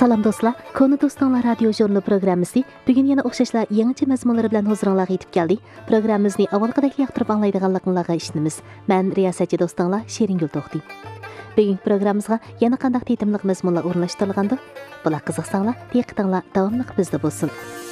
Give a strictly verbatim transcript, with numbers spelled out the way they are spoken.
Salam dostlar, Konu Dostlar radio jurnali programmasi bugun yana o'xshashlar yangicha mazmunlar bilan huzuringizga yetib keldi. Programmamizni avvalgidek yoqtirib anglaydiganligingizga ishonamiz. Men riyosatchi do'stinglar Sheringul To'xti. Bugun programmamizga yana qanday tetimliq mazmunlar o'rnashtirilgandi? Bular qiziqsanglar, diqqatinglar davomli bizda bo'lsin.